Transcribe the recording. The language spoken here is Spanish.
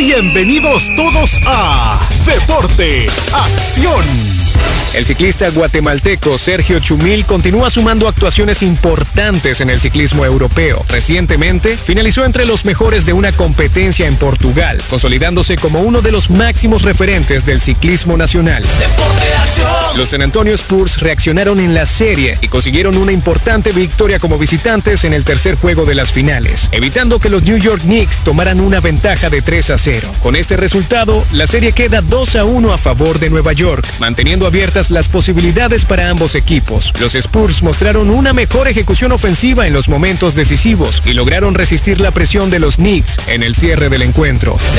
Bienvenidos todos a Deporte Acción. El ciclista guatemalteco Sergio Chumil continúa sumando actuaciones importantes en el ciclismo europeo. Recientemente, finalizó entre los mejores de una competencia en Portugal, consolidándose como uno de los máximos referentes del ciclismo nacional. Deporte Acción. Los San Antonio Spurs reaccionaron en la serie y consiguieron una importante victoria como visitantes en el tercer juego de las finales, evitando que los New York Knicks tomaran una ventaja de 3-0. Con este resultado, la serie queda 2-1 a favor de Nueva York, manteniendo abiertas las posibilidades para ambos equipos. Los Spurs mostraron una mejor ejecución ofensiva en los momentos decisivos y lograron resistir la presión de los Knicks en el cierre del encuentro.